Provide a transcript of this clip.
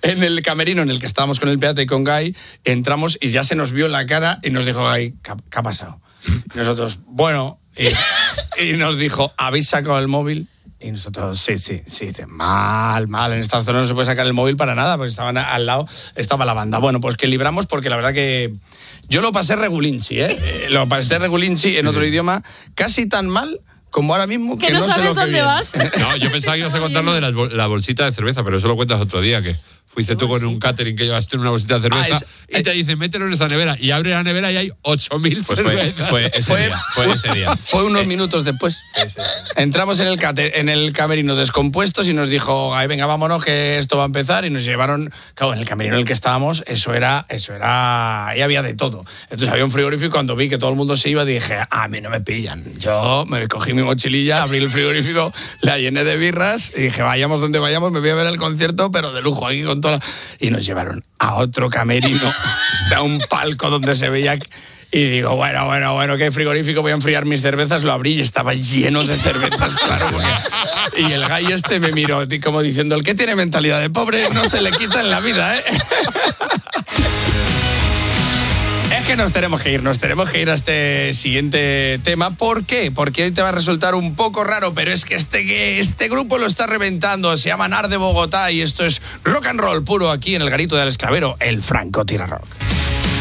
en el camerino en el que estábamos con el Peate y con Guy, entramos y ya se nos vio en la cara y nos dijo Guy, ¿qué ha pasado? Y nosotros, bueno, y nos dijo, ¿habéis sacado el móvil? Y nosotros, sí, dice, mal, en esta zona no se puede sacar el móvil para nada, porque estaban al lado, estaba la banda. Bueno, pues que libramos, porque la verdad que yo lo pasé regulinchi, lo pasé regulinchi en otro idioma, casi tan mal como ahora mismo, que no sé lo que dónde viene. vas. No, yo pensaba que ibas a contar lo de la bolsita de cerveza, pero eso lo cuentas otro día, que fuiste tú con un catering que llevaste una bolsita de cerveza y te dicen, mételo en esa nevera, y abre la nevera y hay 8.000 cervezas. Fue ese día. Fue unos minutos después. Sí. Entramos en el camerino descompuestos y nos dijo, ay, venga, vámonos, que esto va a empezar, y nos llevaron, claro, en el camerino en el que estábamos, eso era, ahí había de todo. Entonces había un frigorífico, y cuando vi que todo el mundo se iba, dije, a mí no me pillan. Yo me cogí mi mochililla, abrí el frigorífico, la llené de birras, y dije, vayamos donde vayamos, me voy a ver el concierto, pero de lujo, aquí con toda la... Y nos llevaron a otro camerino, a un palco donde se veía... Y digo, bueno, qué frigorífico, voy a enfriar mis cervezas. Lo abrí y estaba lleno de cervezas, claro. Y el Guy me miró como diciendo, el que tiene mentalidad de pobre no se le quita en la vida, ¿eh? Es que nos tenemos que ir a este siguiente tema. ¿Por qué? Porque hoy te va a resultar un poco raro, pero es que este grupo lo está reventando. Se llama NAR de Bogotá y esto es rock and roll puro aquí en el Garito del Esclavero, el Franco Tira Rock.